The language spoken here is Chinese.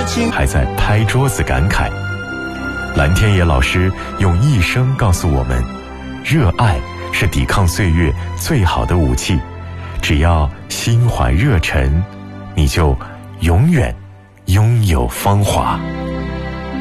还在拍桌子感慨。蓝天野老师用一生告诉我们，热爱是抵抗岁月最好的武器，只要心怀热忱，你就永远拥有芳华。